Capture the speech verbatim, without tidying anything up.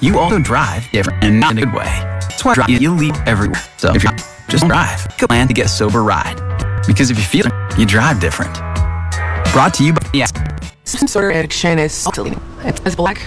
you also drive different and not in a good way. That's why you leave everywhere. So if you're just drive, make a plan to get a sober ride. Because if you feel it, you drive different. Brought to you by yes. Sensor addiction is as black